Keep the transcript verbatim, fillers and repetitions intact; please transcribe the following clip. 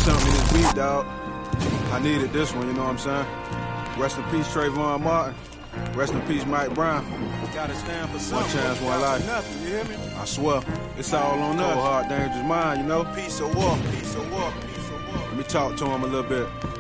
something in this beat, dog. I needed this one, you know what I'm saying? Rest in peace, Trayvon Martin. Rest in peace, Mike Brown. Gotta stand for something. One chance, one life. Nothing, you hear me? I swear, it's all on us. Hard, dangerous mind, you know? Peace of war, peace of war, peace of war. Let me talk to him a little bit.